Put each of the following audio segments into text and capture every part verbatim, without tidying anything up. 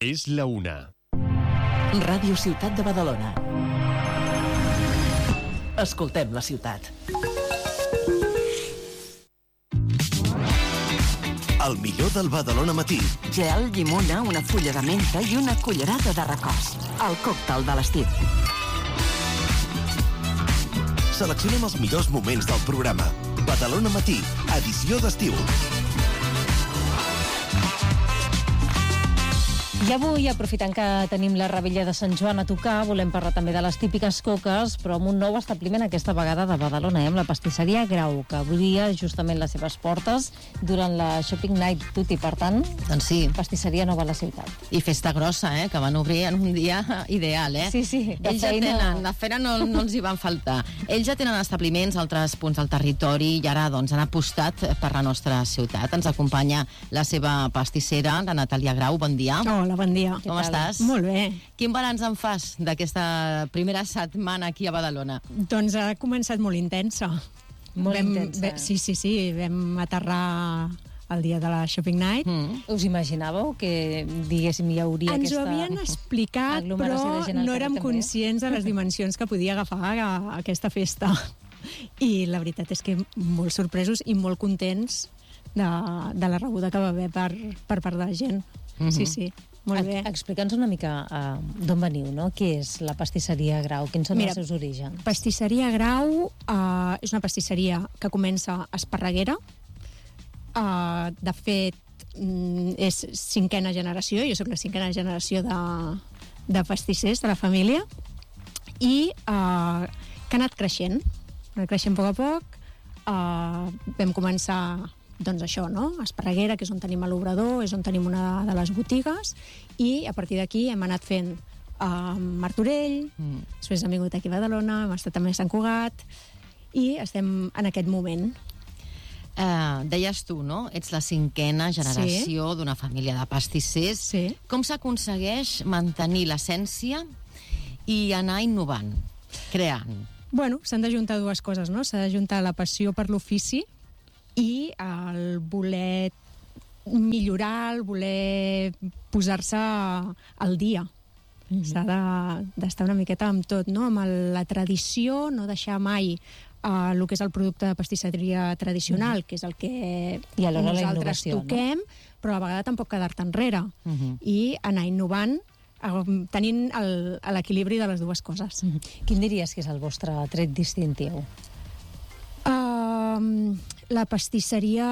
És la una. Ràdio Ciutat de Badalona. Escoltem la ciutat. El millor del Badalona Matí. Gel, llimona, una fulla de menta i una cullerada de recòs. El còctel de l'estiu. Seleccionem els millors moments del programa. Badalona Matí, edició d'estiu. I avui, aprofitant que tenim la Revetlla de Sant Joan a tocar, volem parlar també de les típiques coques, però amb un nou establiment aquesta vegada de Badalona, eh, amb la pastisseria Grau, que obria justament les seves portes durant la Shopping Night Tutti. Per tant, doncs sí, pastisseria nova a la ciutat. I festa grossa, eh, que van obrir en un dia ideal, eh? Sí, sí, de Ells feina... ja tenen, de feina no, no els hi van faltar. Ells ja tenen establiments a altres punts del territori i ara doncs han apostat per la nostra ciutat. Ens acompanya la seva pastissera, la Natàlia Grau. Bon dia. Hola, bon dia. Com estàs? Molt bé. Quin balanç en fas d'aquesta primera setmana aquí a Badalona? Doncs ha començat molt intensa. Molt vam, intensa. Ve, sí, sí, sí. Vam aterrar el dia de la Shopping Night. Mm. Us imaginàveu que, diguéssim, hi hauria Ens aquesta... ho havien explicat, però no érem conscients de les dimensions que podia agafar a, a aquesta festa. I la veritat és que molt sorpresos i molt contents de, de la rebuda que va haver per, per part de la gent. Mm-hmm. Sí, sí. Molt bé. Explica'ns una mica uh, d'on veniu, no? Què és la pastisseria Grau? Quins són Mira, els seus orígens? Pastisseria Grau uh, és una pastisseria que comença a Esparreguera. Uh, de fet, mm, és cinquena generació. Jo sóc la cinquena generació de, de pastissers de la família. I uh, que ha anat creixent. Ha anat creixent a poc a poc. Uh, vam començar... doncs això, no? Esparreguera, que és on tenim l'obrador, és on tenim una de les botigues, i a partir d'aquí hem anat fent uh, Martorell, mm. després hem vingut aquí a Badalona, hem estat també a Sant Cugat, i estem en aquest moment. Uh, deies tu, no? Ets la cinquena generació sí. d'una família de pastissers. Sí. Com s'aconsegueix mantenir l'essència i anar innovant, creant? Bueno, s'han de juntar dues coses, no? S'ha de juntar la passió per l'ofici i el voler millorar, el voler posar-se al dia. Mm-hmm. S'ha de, d'estar una miqueta amb tot, no? Amb el, la tradició, no deixar mai uh, el que és el producte de pastisseria tradicional, mm-hmm. que és el que I nosaltres toquem, no? Però a la vegada tampoc quedar-te enrere. Mm-hmm. I anar innovant, uh, tenint el, l'equilibri de les dues coses. Mm-hmm. Quin diries que és el vostre tret distintiu? Uh, la pastisseria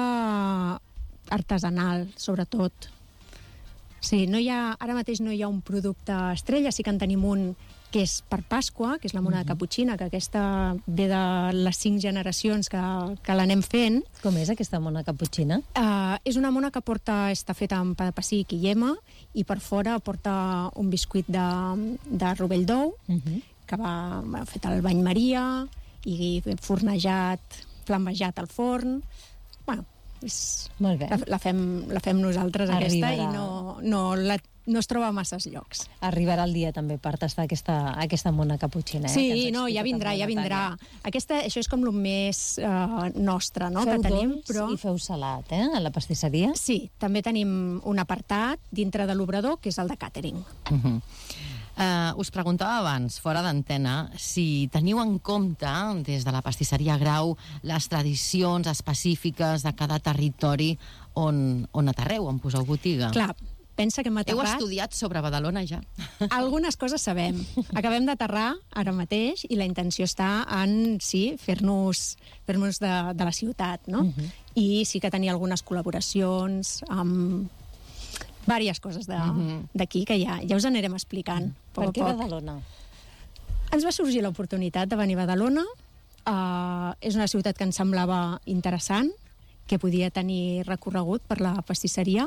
artesanal, sobretot. Sí, no hi ha, ara mateix no hi ha un producte estrella, sí que en tenim un que és per Pasqua, que és la mona uh-huh. de caputxina, que aquesta ve de les cinc generacions que, que l'anem fent. Com és aquesta mona caputxina? Uh, és una mona que porta, està feta amb pa de pessic i llema, i per fora porta un biscuit de, de rovell d'ou, uh-huh. que va, va fet al bany Maria, i fornejat, flambejat al forn. Bueno, és, molt bé. La, la, fem, la fem nosaltres Arribarà. Aquesta i no, no, la, no es troba a masses llocs. Arribarà el dia també per tastar aquesta, aquesta mona caputxina. Eh, sí, no, ja vindrà, ja vindrà. Aquesta, això és com el més uh, nostre, no? Feu que tenim, dolç però... i feu salat, eh, a la pastisseria? Sí, també tenim un apartat dintre de l'obrador, que és el de càtering. Uh-huh. Uh, us preguntava abans, fora d'antena, si teniu en compte, des de la pastisseria Grau, les tradicions específiques de cada territori on, on aterreu, on poseu botiga. Clar, pensa que hem aterrat... Heu estudiat sobre Badalona ja? Algunes coses sabem. Acabem d'aterrar ara mateix i la intenció està en, sí, fer-nos fer-nos de, de la ciutat, no? Uh-huh. I sí que tenir algunes col·laboracions amb... Vàries coses d'aquí que ja, ja us anirem explicant. Per què Badalona? Ens va sorgir l'oportunitat de venir a Badalona. Uh, és una ciutat que ens semblava interessant, que podia tenir recorregut per la pastisseria,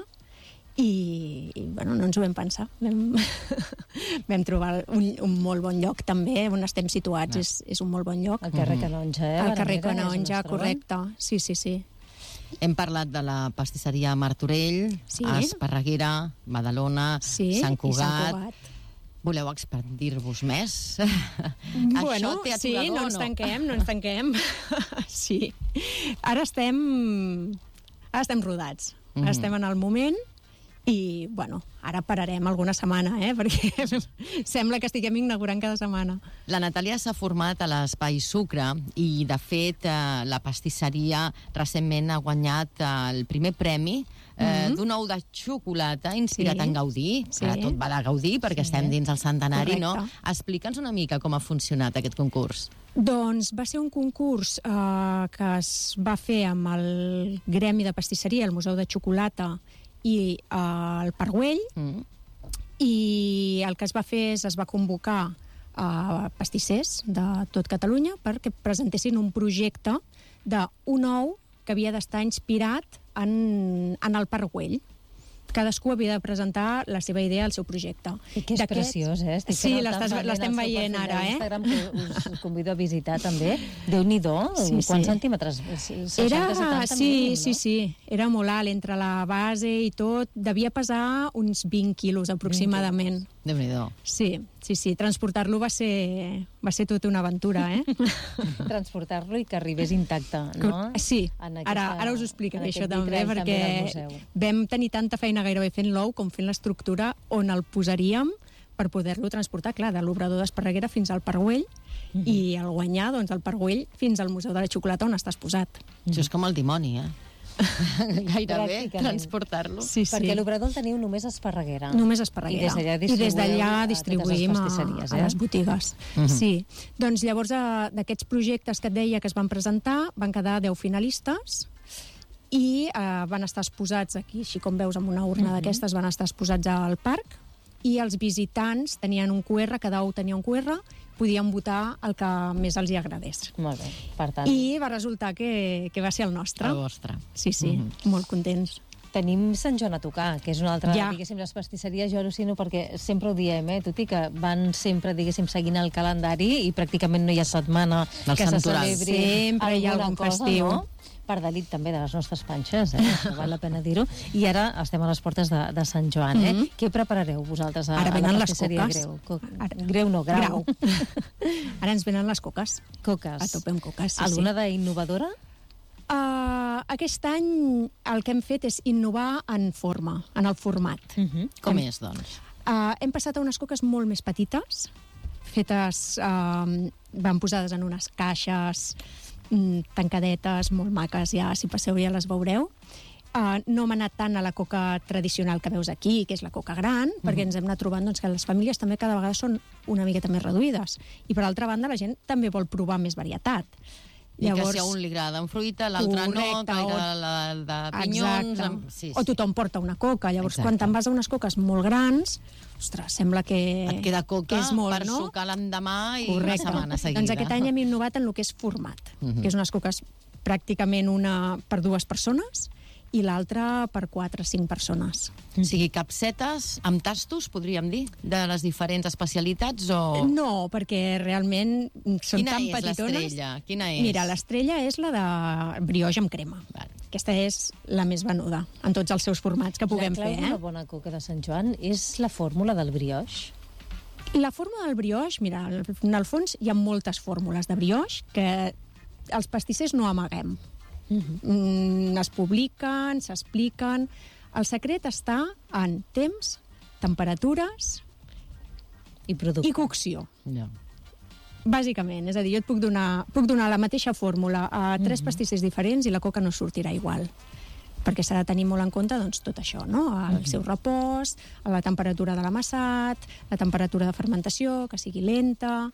i, i bueno, no ens ho vam pensar. Vam, vam trobar un, un molt bon lloc també, on estem situats, ah. és, és un molt bon lloc. El carrer Canonja, eh? El carrer Canonja, correcte. Sí, sí, sí. Hem parlat de la pastisseria Martorell, sí. Esparreguera, Badalona, sí, Sant Cugat. Sant Cugat. Voleu expandir-vos més? Bueno, Això té sí, aturador, no ens tanquem, no ens tanquem. Sí. Ara estem, ara estem rodats. Ara mm-hmm. estem en el moment I, bueno, ara pararem alguna setmana, eh? Perquè sembla que estiguem inaugurant cada setmana. La Natàlia s'ha format a l'Espai Sucre i, de fet, eh, la pastisseria recentment ha guanyat el primer premi eh, mm-hmm. d'un ou de xocolata inspirat sí. en Gaudí, sí. que tot va de Gaudí, perquè sí. estem dins el centenari, Correcte. no? Explica'ns una mica com ha funcionat aquest concurs. Doncs va ser un concurs eh, que es va fer amb el Gremi de Pastisseria, el Museu de Xocolata i eh, el Pargüell, mm. i el que es va fer és es va convocar a pastissers de tot Catalunya perquè presentessin un projecte d'un ou que havia d'estar inspirat en, en el Pargüell. Cadascú havia de presentar la seva idea, el seu projecte. I que és preciós, eh? Estic sí, l'estem veient ara, eh? Instagram, que us convido a visitar també. Déu-n'hi-do, sí, quants sí. centímetres? Era, sí, mínim, sí, no? sí, era molt alt, entre la base i tot, devia pesar uns vint quilos aproximadament. Déu-n'hi-do. Sí, sí, sí, transportar-lo va ser, va ser tota una aventura, eh? Transportar-lo i que arribés intacte, no? Sí, aquesta, ara, ara us ho explicaré això també, perquè també vam tenir tanta feina gairebé fent l'ou com fent l'estructura on el posaríem per poder-lo transportar, clar, de l'obrador d'Esparreguera fins al Pargüell, mm-hmm. i el guanyar, doncs, el Pargüell fins al Museu de la Xocolata on estàs posat. Mm-hmm. Això és com el dimoni, eh? Gairebé transportar-lo. Sí, sí. Perquè l'obrador el teniu només a Esparreguera. Només a Esparreguera. I des d'allà distribuïm a, a, a les botigues. Uh-huh. Sí. Doncs llavors d'aquests projectes que et deia que es van presentar van quedar deu finalistes i eh, van estar exposats aquí, així com veus, amb una urna uh-huh. d'aquestes van estar exposats al parc, i els visitants tenien un cu erre, cada ou tenia un cu erre, podien votar el que més els hi agradés. Molt bé, per tant... I va resultar que, que va ser el nostre. El vostre. Sí, sí, mm-hmm. molt contents. Tenim Sant Joan a tocar, que és una altra, ja. diguéssim, les pastisseries, jo al·lucino perquè sempre ho diem, eh, tot i que van sempre, diguéssim, seguint el calendari i pràcticament no hi ha setmana del que santoral. se celebri sempre hi ha algun cosa, festiu. No? Per delit també de les nostres panxes, eh? Val la pena dir-ho. I ara estem a les portes de, de Sant Joan, eh? Mm-hmm. Què preparareu vosaltres a, ara a la pastisseria les Greu? Co ara, greu no, Grau. grau. Ara ens venen les coques. Coques. A tope amb coques, sí, Alguna sí. d'innovadora? Uh, aquest any el que hem fet és innovar en forma, en el format. Mm-hmm. Com hem, és, doncs? Uh, hem passat a unes coques molt més petites, fetes, uh, van posades en unes caixes tancadetes, molt maques, ja si passeu ja les veureu. Uh, no hem anat tant a la coca tradicional que veus aquí, que és la coca gran, mm-hmm. perquè ens hem anat trobant doncs, que les famílies també cada vegada són una miqueta més reduïdes. I per altra banda, la gent també vol provar més varietat. I Llavors, que si a un li agrada amb fruita, l'altre no, que li agrada la de pinyons... Amb... Sí, sí. O tothom porta una coca. Llavors, Exacte. quan te'n vas a unes coques molt grans, ostres, sembla que... Et queda coca és molt, per no? sucar l'endemà i Correcte. una setmana seguida. Doncs aquest any hem innovat en el que és format, uh-huh. que és unes coques pràcticament una per dues persones i l'altra per quatre o cinc persones. O sigui, capsetes amb tastos, podríem dir, de les diferents especialitats o... No, perquè realment són Quina tan és petitones. l'estrella? Quina és? Mira, l'estrella és la de brioix amb crema. Vale. Aquesta és la més venuda en tots els seus formats que puguem fer. La clau d'una Eh? bona coca de Sant Joan és la fórmula del brioix. La fórmula del brioix, mira, en el fons hi ha moltes fórmules de brioix que els pastissers no amaguem. Uh-huh. Mm, es publiquen, s'expliquen. El secret està en temps, temperatures i, producte. i cocció. No. Bàsicament, és a dir, jo et puc donar, puc donar la mateixa fórmula a tres uh-huh. pastissers diferents i la coca no sortirà igual. Perquè s'ha de tenir molt en compte doncs, tot això, no? El uh-huh. seu repòs, la temperatura de l'amassat, la temperatura de fermentació, que sigui lenta,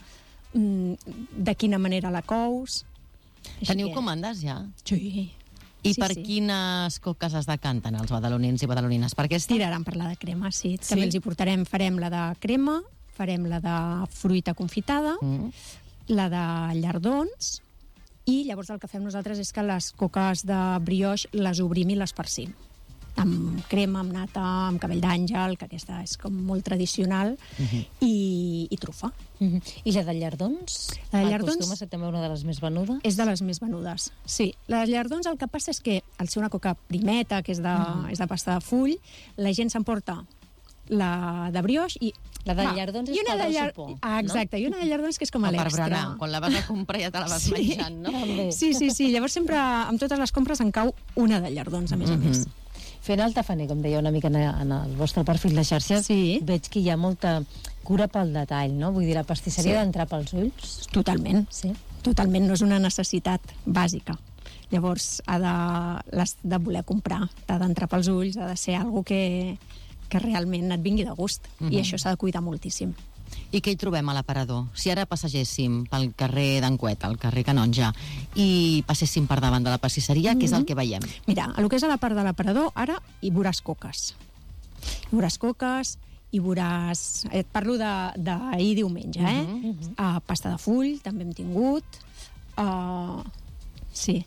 de quina manera la cous... Teniu que... comandes ja? Sí. I sí, per sí. quines coques es decanten els badalonins i badalonines? Per aquesta? Tiraran per la de crema, sí. Sí? També els hi portarem, farem la de crema, farem la de fruita confitada, Mm. la de llardons, i llavors el que fem nosaltres és que les coques de brioix les obrim i les farcim. Amb crema, amb nata, amb cabell d'àngel, que aquesta és com molt tradicional, uh-huh. i, i trufa. Uh-huh. I la de llardons? La de llardons acostuma a ser també una de les més venudes? És de les més venudes, sí. La de llardons el que passa és que, al ser una coca primeta, que és de, uh-huh. és de pasta de full, la gent s'emporta la de brioix i... La de llardons és per del llar... sopor, ah, exacte, no? i una de llardons que és com a O per l'extra. berenar, quan la vas a comprar ja te la vas Sí. menjant, no? També. Sí, sí, sí. Llavors sempre, amb totes les compres, en cau una de llardons, a més a més. Fent el tafaner, com deia una mica en el vostre perfil de xarxes, sí. veig que hi ha molta cura pel detall, no? Vull dir, la pastisseria sí. d'entrar pels ulls. Totalment. Sí. Totalment, no és una necessitat bàsica. Llavors, ha de, l'has de voler comprar, t'ha d'entrar pels ulls, ha de ser algo que, que realment et vingui de gust. Uh-huh. I això s'ha de cuidar moltíssim. I què hi trobem a l'aparador? Si ara passegéssim pel carrer d'Encuet, al carrer Canonja, i passéssim per davant de la pastisseria, mm-hmm. què és el que veiem? Mira, el que és a la part de l'aparador, ara hi veuràs coques. Hi veuràs coques, hi veuràs... Et parlo d'ahir diumenge, eh? Mm-hmm. Uh, pasta de full, també hem tingut. Uh, sí.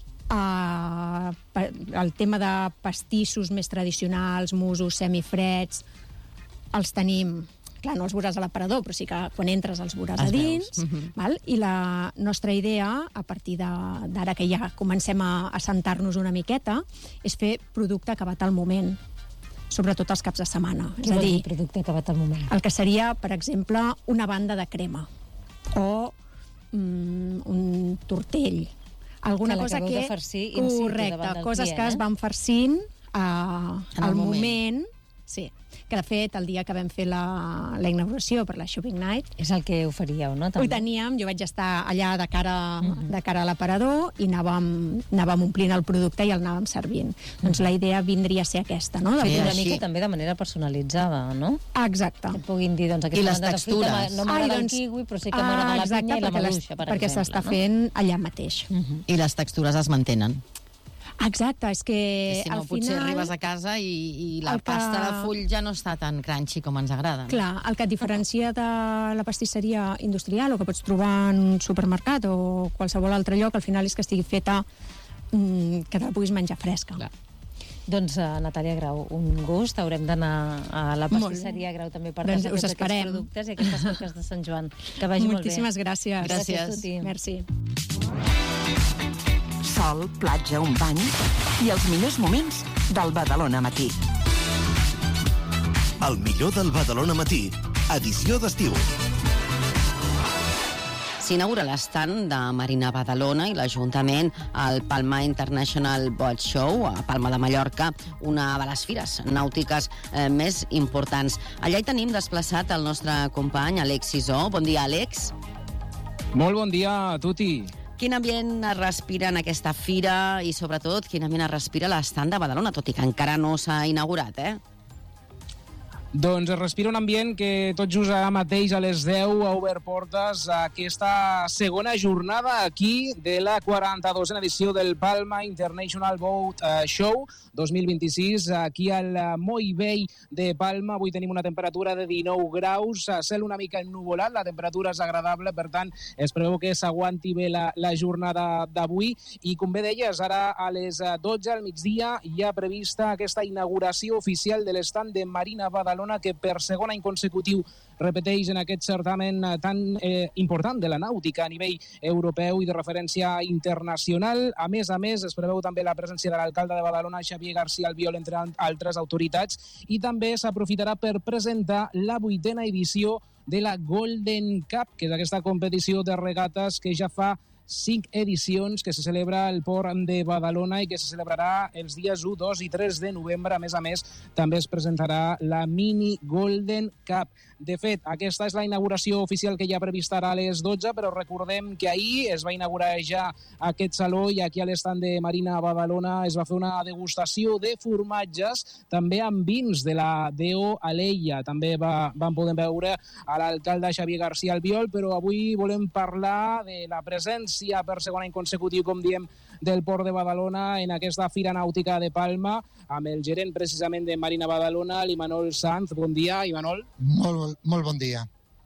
Uh, el tema de pastissos més tradicionals, musos, semifreds, els tenim... Clar, no els veuràs a l'aparador, però sí que quan entres els veuràs a dins. Uh-huh. Val? I la nostra idea, a partir d'ara que ja comencem a, a sentar-nos una miqueta, és fer producte acabat al moment, sobretot els caps de setmana. Què vol dir producte acabat al moment? El que seria, per exemple, una banda de crema o mm, un tortell. Alguna que cosa que... de farcir in situ correcte, davant del coses client, que es van farcint uh, al moment. moment. Sí, que de fet el dia que vam fer la, la inauguració per la Shopping Night... És el que oferíeu, no? També. Ho teníem, jo vaig estar allà de cara, uh-huh. de cara a l'aparador i anàvem, anàvem omplint el producte i el anàvem servint. Uh-huh. Doncs la idea vindria a ser aquesta, no? De sí, una mica també de manera personalitzada, no? Exacte. Que et puguin dir, doncs, aquesta banda de fruita no m'agrada el kiwi, però sí que m'agrada la pinya i la maduixa, per exemple. Perquè s'està fent allà mateix. Uh-huh. I les textures es mantenen. Exacte, és que si no, al potser final... arribes a casa i, i la que... pasta de full ja no està tan crunchy com ens agrada. No? Clar, el que et diferencia de la pastisseria industrial o que pots trobar en un supermercat o qualsevol altre lloc, al final és que estigui feta mmm, que te la puguis menjar fresca. Clar. Doncs, uh, Natàlia Grau, un gust. Haurem d'anar a la pastisseria Grau també per doncs tastar tots aquests productes i aquestes coques de Sant Joan. Que vagi Moltíssimes molt bé. gràcies. Gràcies. Gràcies. Merci. Sol, platja, un bany i els millors moments del Badalona Matí. El millor del Badalona Matí, edició d'estiu. S'inaugura l'estand de Marina Badalona i l'Ajuntament al Palma International Boat Show a Palma de Mallorca, una de les fires nàutiques eh, més importants. Allà hi tenim desplaçat el nostre company Àlex Sisó. Bon dia, Àlex. Molt bon dia a tutti. Quin ambient es respira en aquesta fira i, sobretot, quin ambient es respira a l'estand de Badalona, tot i que encara no s'ha inaugurat, eh? Doncs es respira un ambient que tot just ara mateix a les deu ha obert portes a aquesta segona jornada aquí de la quaranta-dosena edició del Palma International Boat Show dos mil vint-i-sis, aquí al Moll Vell de Palma. Avui tenim una temperatura de dinou graus, cel una mica ennuvolat, la temperatura és agradable, per tant es preveu que s'aguanti bé la, la jornada d'avui. I com bé deies, ara a les dotze al migdia hi ha prevista aquesta inauguració oficial de l'estand de Marina Badalona, que per segon any consecutiu repeteix en aquest certamen tan eh, important de la nàutica a nivell europeu i de referència internacional. A més a més, es preveu també la presència de l'alcalde de Badalona, Xavier García Albiol, entre altres autoritats, i també s'aprofitarà per presentar la vuitena edició de la Golden Cup, que és aquesta competició de regates que ja fa cinc edicions, que se celebra al port de Badalona i que se celebrarà els dies u, dos i tres de novembre. A més a més, també es presentarà la Mini Golden Cup. De fet, aquesta és la inauguració oficial que hi ha prevista ara a les dotze, però recordem que ahir es va inaugurar ja aquest saló i aquí a l'estand de Marina Badalona es va fer una degustació de formatges, també amb vins de la D O Alella. També va, vam poder veure a l'alcalde Xavier García Albiol, però avui volem parlar de la presència per segon any consecutiu, com diem, del Port de Badalona en aquesta Fira Nàutica de Palma, amb el gerent precisament de Marina Badalona, l'Imanol Sanz. Bon dia, Imanol. Molt, molt bon dia.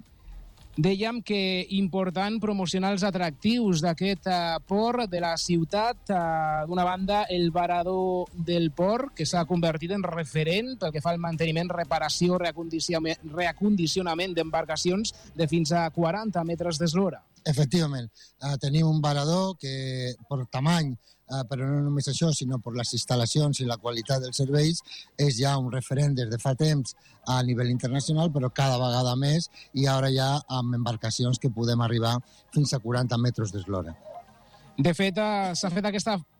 Dèiem que important promocionar els atractius d'aquest uh, port de la ciutat. Uh, D'una banda, el varador del port, que s'ha convertit en referent pel que fa al manteniment, reparació, reacondicionament, reacondicionament d'embarcacions de fins a quaranta metres d'eslora. Efectivament, uh, tenim un varador que, per tamany, Uh, però no només això, sinó per les instal·lacions i la qualitat dels serveis, és ja un referent des de fa temps a nivell internacional, però cada vegada més, i ara ja amb embarcacions que podem arribar fins a quaranta metres d'eslora. De fet, uh, s'ha fet aquesta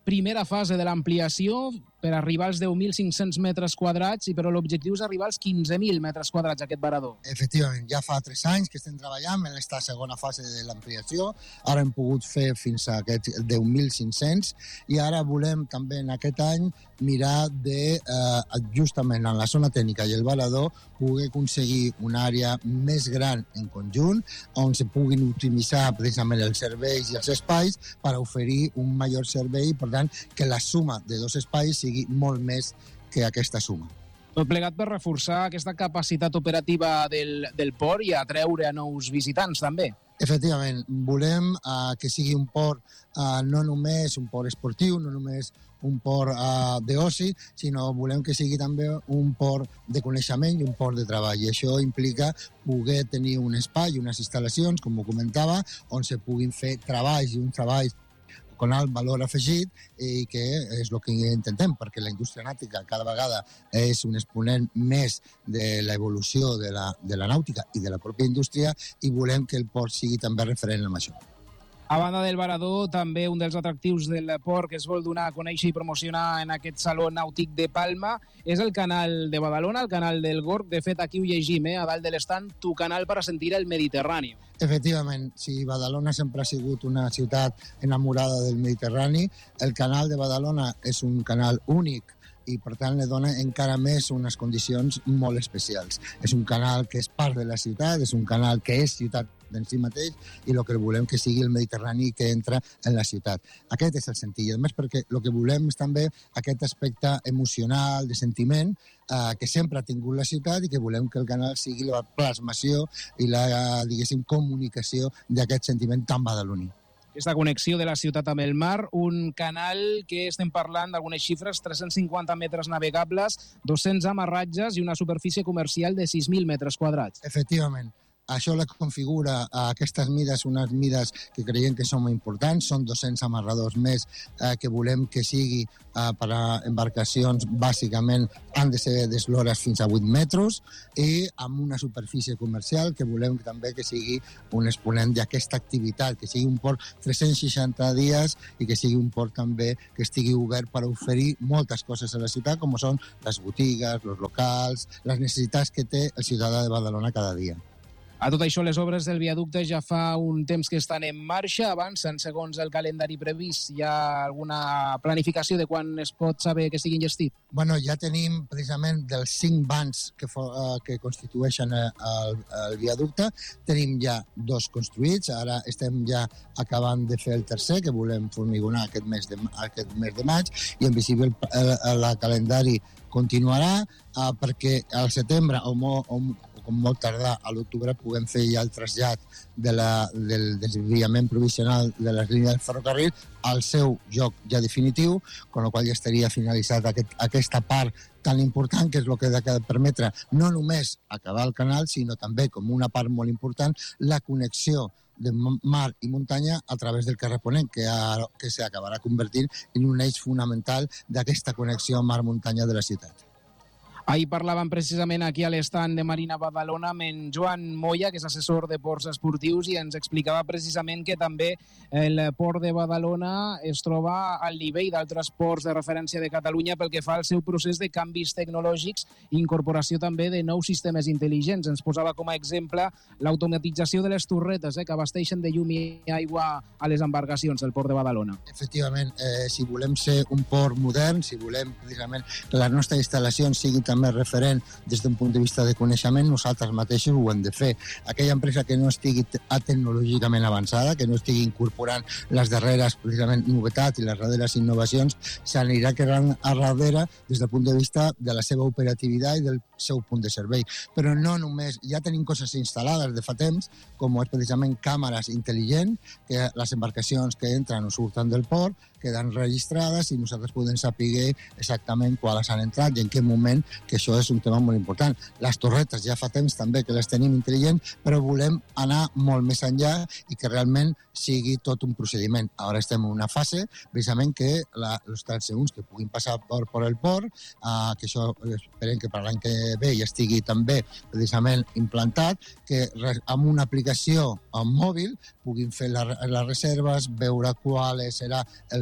primera fase de l'ampliació per arribar als deu mil cinc-cents metres quadrats, i però l'objectiu és arribar als quinze mil metres quadrats, aquest varador. Efectivament, ja fa tres anys que estem treballant en aquesta segona fase de l'ampliació. Ara hem pogut fer fins a aquests deu mil cinc-cents i ara volem també en aquest any mirar de, eh, justament en la zona tècnica i el varador, poder aconseguir una àrea més gran en conjunt, on se puguin optimitzar precisament els serveis i els espais per oferir un major servei, per tant, que la suma de dos espais sigui molt més que aquesta suma. Tot plegat per reforçar aquesta capacitat operativa del, del port i atreure a nous visitants, també. Efectivament, volem uh, que sigui un port uh, no només un port esportiu, no només un port uh, d'oci, sinó volem que sigui també un port de coneixement i un port de treball. I això implica poder tenir un espai, unes instal·lacions, com ho comentava, on se puguin fer treballs i un treball con alt valor afegit, i que és el que intentem, perquè la indústria nàutica cada vegada és un exponent més de l'evolució de la, de la nàutica i de la pròpia indústria, i volem que el port sigui també referent en això. A banda del varador, també un dels atractius del port que es vol donar a conèixer i promocionar en aquest Saló Nàutic de Palma és el canal de Badalona, el canal del Gorg. De fet, aquí ho llegim, eh? A dalt de l'estand, tu canal para sentir el Mediterrani. Efectivament, si Badalona sempre ha sigut una ciutat enamorada del Mediterrani, el canal de Badalona és un canal únic i, per tant, li dona encara més unes condicions molt especials. És un canal que és part de la ciutat, és un canal que és ciutat en si mateix, i el que volem que sigui el Mediterrani que entra en la ciutat. Aquest és el sentit, i a més perquè el que volem és també aquest aspecte emocional, de sentiment, eh, que sempre ha tingut la ciutat, i que volem que el canal sigui la plasmació i la, diguéssim, comunicació d'aquest sentiment tan badaloní. Aquesta connexió de la ciutat amb el mar, un canal que estem parlant d'algunes xifres, tres-cents cinquanta metres navegables, dos-cents amarratges i una superfície comercial de sis mil metres quadrats. Efectivament. Això la configura a aquestes mides, unes mides que creiem que són molt importants. Són dos-cents amarradors més eh, que volem que sigui eh, per a embarcacions, bàsicament han de ser d'eslores fins a vuit metres, i amb una superfície comercial que volem també que sigui un exponent d'aquesta activitat, que sigui un port tres-cents seixanta dies i que sigui un port també que estigui obert per oferir moltes coses a la ciutat, com són les botigues, els locals, les necessitats que té el ciutadà de Badalona cada dia. A tot això, les obres del viaducte ja fa un temps que estan en marxa, avancen segons el calendari previst. Hi ha alguna planificació de quan es pot saber que estiguin gestit? Bueno, ja tenim precisament dels cinc vans que, for, uh, que constitueixen el, el viaducte, tenim ja dos construïts, ara estem ja acabant de fer el tercer, que volem formigonar aquest mes de, aquest mes de maig, i en principi el, el, el calendari continuarà uh, perquè al setembre o, mo, o com molt tardar a l'octubre puguem fer ja el trasllat de la, del desviament provisional de les línies del ferrocarril al seu lloc ja definitiu, amb la qual ja estaria finalitzat aquest, aquesta part tan important, que és el que ha de permetre no només acabar el canal, sinó també, com una part molt important, la connexió de mar i muntanya a través del carrer Ponent, que, ha, que s'acabarà convertint en un eix fonamental d'aquesta connexió mar-muntanya de la ciutat. Ahir parlàvem precisament aquí a l'estand de Marina Badalona amb en Joan Moya, que és assessor de ports esportius, i ens explicava precisament que també el port de Badalona es troba al nivell d'altres ports de referència de Catalunya pel que fa al seu procés de canvis tecnològics i incorporació també de nous sistemes intel·ligents. Ens posava com a exemple l'automatització de les torretes, eh, que abasteixen de llum i aigua a les embarcacions del port de Badalona. Efectivament, eh, si volem ser un port modern, si volem precisament que les nostres instal·lacions siguin també més referent des d'un punt de vista de coneixement, nosaltres mateixos ho hem de fer. Aquella empresa que no estigui tecnològicament avançada, que no estigui incorporant les darreres precisament novetats i les darreres innovacions, s'anirà quedant a darrere des del punt de vista de la seva operativitat i del seu punt de servei. Però no només, ja tenim coses instal·lades de fa temps, com és precisament càmeres intel·ligents, que les embarcacions que entren o surten del port queden registrades i nosaltres podem saber exactament quals han entrat i en quin moment, que això és un tema molt important. Les torretes ja fa temps també que les tenim intel·ligents, però volem anar molt més enllà i que realment sigui tot un procediment. Ara estem en una fase, precisament, que la, els transeünts que puguin passar per, per el port, eh, que això esperem que per l'any que ve ja estigui també precisament implantat, que amb una aplicació en mòbil puguin fer la, les reserves, veure qual serà el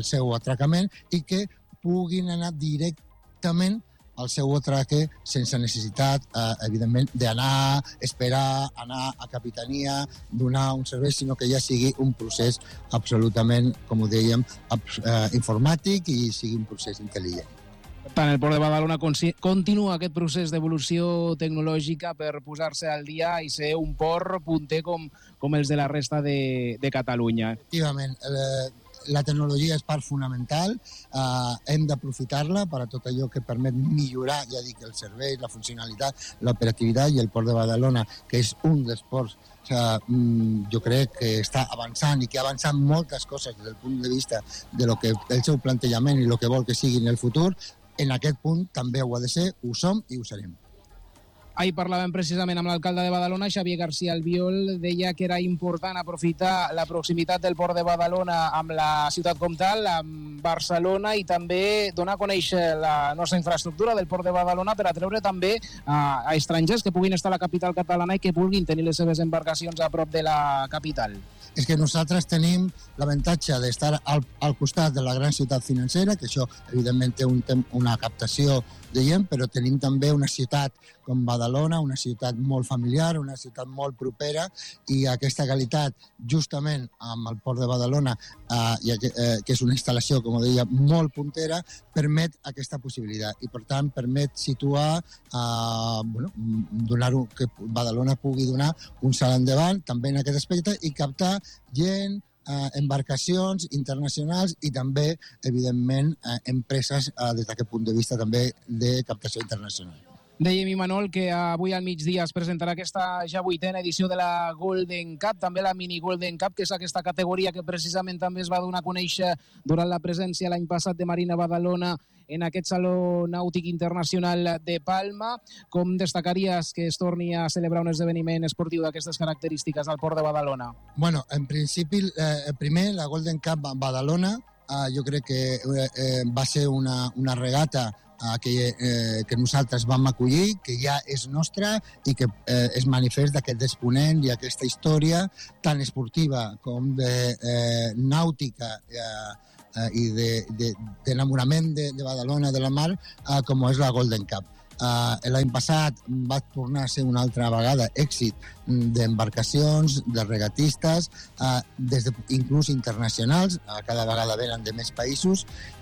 seu atracament i que puguin anar directament al seu atraque sense necessitat, eh, evidentment, d'anar, esperar, anar a capitania, donar un servei, sinó que ja sigui un procés absolutament, com ho dèiem, eh, informàtic i sigui un procés intel·ligent. Per tant, el Port de Badalona continua aquest procés d'evolució tecnològica per posar-se al dia i ser un port punter com, com els de la resta de, de Catalunya. Efectivament, eh, la tecnologia és part fonamental, eh, hem d'aprofitar-la per a tot allò que permet millorar, ja dic, el servei, la funcionalitat, l'operativitat, i el Port de Badalona, que és un dels ports, o sigui, jo crec que està avançant i que ha avançat moltes coses des del punt de vista de lo que el seu plantejament i el que vol que sigui en el futur. En aquest punt també ho ha de ser, ho som i ho serem. Ahir parlàvem precisament amb l'alcalde de Badalona, Xavier García Albiol, deia que era important aprofitar la proximitat del Port de Badalona amb la ciutat comtal, amb Barcelona, i també donar a conèixer la nostra infraestructura del Port de Badalona per atreure també a, a estrangers que puguin estar a la capital catalana i que vulguin tenir les seves embarcacions a prop de la capital. És que nosaltres tenim l'avantatge d'estar al, al costat de la gran ciutat financera, que això evidentment té un, una captació de gent, però tenim també una ciutat com Badalona, una ciutat molt familiar, una ciutat molt propera, i aquesta qualitat, justament amb el Port de Badalona, eh, eh, que és una instal·lació, com deia, molt puntera, permet aquesta possibilitat i, per tant, permet situar, eh, bueno, donar-ho, que Badalona pugui donar un salt endavant, també en aquest aspecte, i captar gent, eh, embarcacions internacionals i també, evidentment, eh, empreses eh, des d'aquest punt de vista també de captació internacional. Dèiem, Imanol, que avui al migdia es presentarà aquesta ja vuitena edició de la Golden Cup, també la Mini Golden Cup, que és aquesta categoria que precisament també es va donar a conèixer durant la presència l'any passat de Marina Badalona en aquest Saló Nàutic Internacional de Palma. Com destacaries que es torni a celebrar un esdeveniment esportiu d'aquestes característiques al Port de Badalona? Bueno, en principi, eh, primer, la Golden Cup Badalona, eh, jo crec que eh, va ser una, una regata que, eh, que nosaltres vam acollir, que ja és nostra i que eh, és manifest d'aquest exponent i aquesta història tan esportiva com de eh, nàutica eh, eh, i d'enamorament de, de, de Badalona de la mar, eh, com és la Golden Cup. Eh, L'any passat va tornar a ser una altra vegada èxit d'embarcacions, de regatistes, eh, des de, inclús internacionals, eh, cada vegada venen de més països,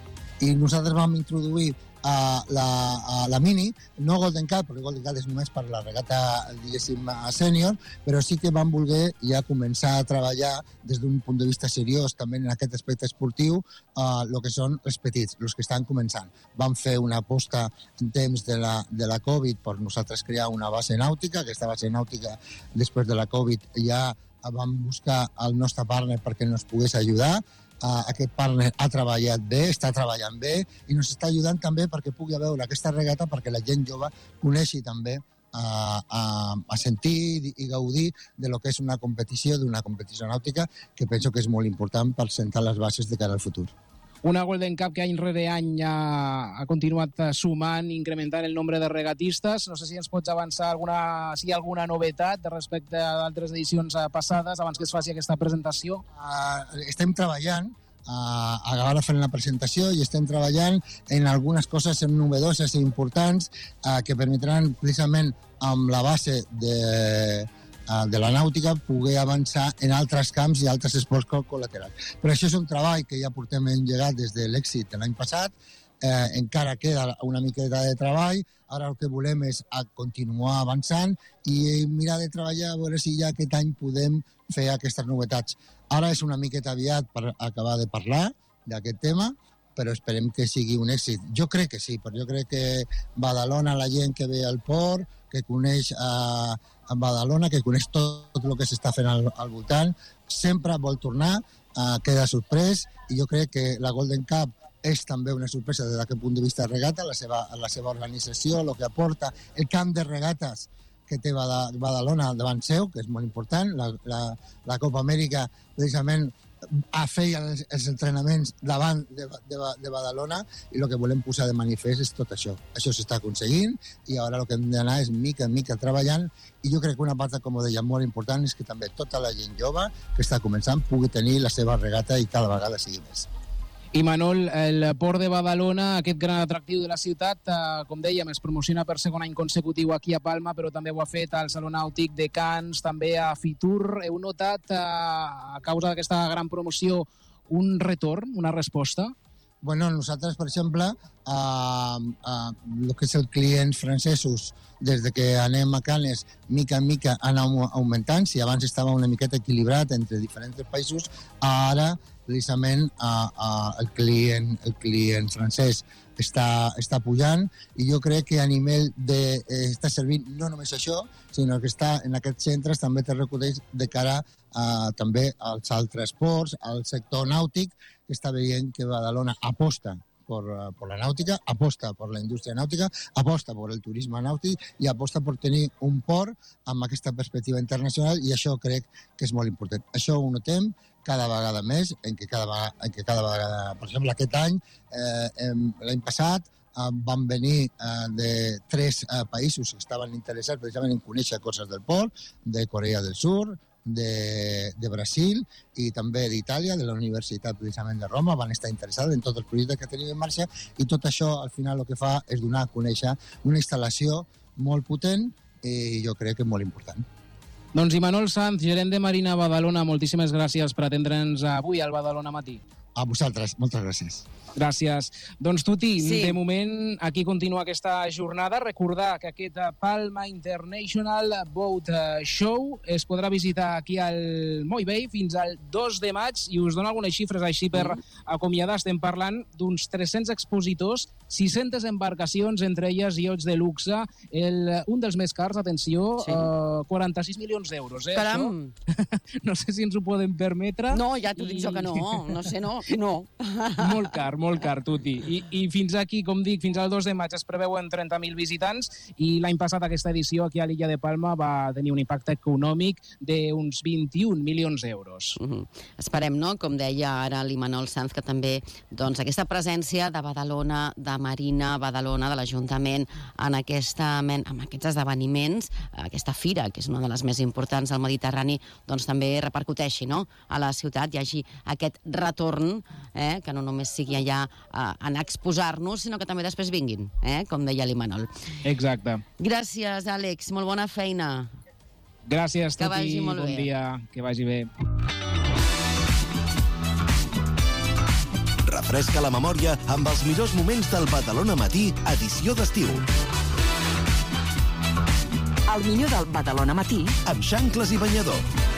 i nosaltres vam introduir a la, a la Mini, no Golden Cup, perquè Golden Cup és només per la regata, diguéssim, sènior, però sí que vam voler ja començar a treballar des d'un punt de vista seriós, també en aquest aspecte esportiu, el uh, que són els petits, els que estan començant. Vam fer una aposta en temps de la, de la Covid per nosaltres crear una base nàutica. Aquesta base nàutica, després de la Covid, ja vam buscar el nostre partner perquè ens pogués ajudar. Uh, aquest partner ha treballat bé, està treballant bé i ens està ajudant també perquè pugui veure aquesta regata, perquè la gent jove coneixi també uh, a, a sentir i gaudir de lo que és una competició, d'una competició nàutica, que penso que és molt important per sentar les bases de cara al futur. Una Golden Cup que any rere any ha, ha continuat sumant, incrementant el nombre de regatistes. No sé si ens pots avançar alguna, si hi ha alguna novetat respecte a d'altres edicions passades abans que es faci aquesta presentació. Uh, estem treballant, uh, ara fent la presentació, i estem treballant en algunes coses novedoses i importants uh, que permetran precisament amb la base de... de la nàutica, poder avançar en altres camps i altres esports col·laterals. Però això és un treball que ja portem engegat des de l'èxit de l'any passat, eh, encara queda una miqueta de treball, ara el que volem és a continuar avançant i mirar de treballar a veure si ja aquest any podem fer aquestes novetats. Ara és una miqueta aviat per acabar de parlar d'aquest tema, però esperem que sigui un èxit. Jo crec que sí, però jo crec que Badalona, la gent que ve al port, que coneix a, a Badalona, que coneix tot el que s'està fent al, al voltant, sempre vol tornar, uh, queda sorprès, i jo crec que la Golden Cup és també una sorpresa des d'aquest punt de vista de regata, la seva, la seva organització, el que aporta, el camp de regates que té Badalona davant seu, que és molt important, la, la, la Copa Amèrica, precisament, a fer els, els entrenaments davant de, de, de Badalona, i el que volem posar de manifest és tot això. Això s'està aconseguint i ara el que hem d'anar és mica en mica treballant, i jo crec que una part, com ho deia, molt important és que també tota la gent jove que està començant pugui tenir la seva regata i cada vegada sigui més. I Manol, el Port de Badalona, aquest gran atractiu de la ciutat, eh, com dèiem, es promociona per segon any consecutiu aquí a Palma, però també ho ha fet al Saló Nàutic de Canes, també a Fitur. Heu notat, eh, a causa d'aquesta gran promoció, un retorn, una resposta? Bueno, nosaltres, per exemple, eh, eh, el que és el clients francesos, des de que anem a Canes, mica en mica han augmentant. Si abans estava una miqueta equilibrat entre diferents països, ara precisament uh, uh, el, client, el client francès està, està pujant, i jo crec que a nivell de... Eh, està servint no només això, sinó que està en aquests centres també te reconeix de cara a, també als altres ports, al sector nàutic, que està veient que Badalona aposta por, por la náutica, aposta por la indústria nàutica, aposta por el turisme nàutic i aposta per tenir un port amb aquesta perspectiva internacional, i això crec que és molt important. Això ho notem cada vegada més, en què cada vegada, en què cada vegada, per exemple, aquest any, eh, l'any passat, eh, van venir eh, de tres eh, països que estaven interessats precisament en conèixer coses del port, de Corea del Sur, de, de Brasil i també d'Itàlia, de la Universitat precisament de Roma, van estar interessats en tots els projectes que tenim en marxa, i tot això al final el que fa és donar a conèixer una instal·lació molt potent i jo crec que molt important. Doncs Imanol Sanz, gerent de Marina Badalona, moltíssimes gràcies per atendre'ns avui al Badalona Matí. A vosaltres, moltes gràcies. Gràcies. Doncs, Tuti, Sí. de moment aquí continua aquesta jornada. Recordar que aquest Palma International Boat Show es podrà visitar aquí al Moll Bay fins al dos de maig, i us dono algunes xifres així per acomiadar. Estem parlant d'uns tres-cents expositors, sis-centes embarcacions, entre elles iots de luxe, el, un dels més cars, atenció, Sí. eh, quaranta-sis milions d'euros. Eh, Caram! això? No sé si ens ho podem permetre. No, ja t'ho I- dic jo que no. No sé, no. No. Molt car, molt car, Tuti. I, I fins aquí, com dic, fins al dos de maig es preveuen trenta mil visitants, i l'any passat aquesta edició aquí a l'illa de Palma va tenir un impacte econòmic d'uns vint-i-un milions d'euros. Uh -huh. Esperem, no?, com deia ara l'Imanol Sanz, que també doncs, aquesta presència de Badalona, de Marina Badalona, de l'Ajuntament, en, aquesta, en aquests esdeveniments, aquesta fira, que és una de les més importants del Mediterrani, doncs també repercuteixi, no?, a la ciutat, hi hagi aquest retorn, eh, que no només sigui allà a anar a exposar-nos, sinó que també després vinguin, eh, com deia l'Imanol. Exacte. Gràcies, Àlex, molt bona feina. Gràcies, Que Tuti. vagi molt bon bé. dia, que vagi bé. Refresca la memòria amb els millors moments del Badalona Matí, edició d'estiu. El millor del Badalona Matí Amb xancles i banyador.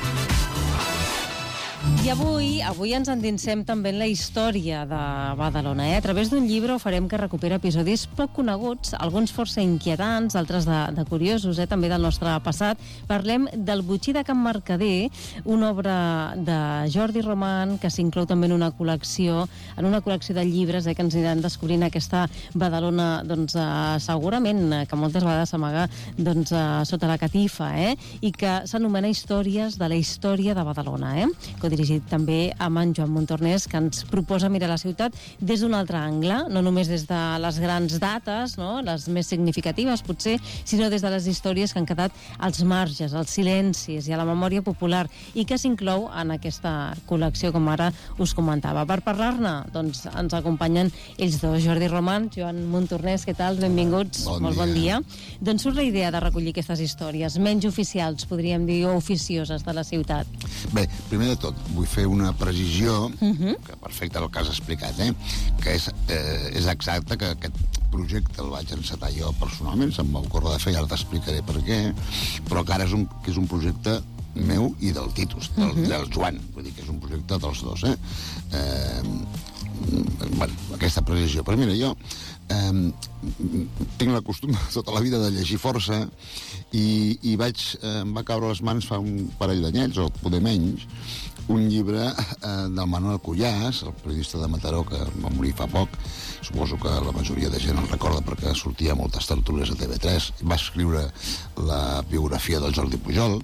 I avui, avui ens endinsem també en la història de Badalona. Eh? A través d'un llibre ho farem que recupera episodis poc coneguts, alguns força inquietants, altres de, de curiosos, eh? també del nostre passat. Parlem del Botxí de Can Mercader, una obra de Jordi Roman que s'inclou també en una col·lecció, en una col·lecció de llibres eh? que ens aniran descobrint aquesta Badalona, doncs, eh, segurament, eh, que moltes vegades s'amaga doncs, eh, sota la catifa, eh? i que s'anomena Històries de la història de Badalona, eh? que dirigit també amb en Joan Montornès, que ens proposa mirar la ciutat des d'un altre angle, no només des de les grans dates, no? les més significatives potser, sinó des de les històries que han quedat als marges, als silencis i a la memòria popular, i que s'inclou en aquesta col·lecció, com ara us comentava. Per parlar-ne, doncs, ens acompanyen ells dos, Jordi Roman, Joan Montornès, què tal? Benvinguts. Bon Molt bon dia. dia. Doncs surt la idea de recollir aquestes històries, menys oficials, podríem dir, o oficioses de la ciutat. Bé, primer de tot, vull fer una precisió, Uh -huh. que perfecte el que has explicat, eh? que és, eh, és exacte que aquest projecte el vaig encetar jo personalment, se'm va ocórrer de fer, i ara t'explicaré per què, però que ara és un, que és un projecte meu i del Titus, del, uh -huh. del Joan, vull dir que és un projecte dels dos, eh? eh bueno, aquesta precisió. Però mira, jo eh, tinc la costum tota la vida de llegir força, i, i vaig, eh, em va caure a les mans fa un parell d'anyets, o poder menys, un llibre eh, del Manuel Cuyàs, el periodista de Mataró, que va morir fa poc. Suposo que la majoria de gent el recorda perquè sortia a moltes tertúlies a T V tres. Va escriure la biografia del Jordi Pujol,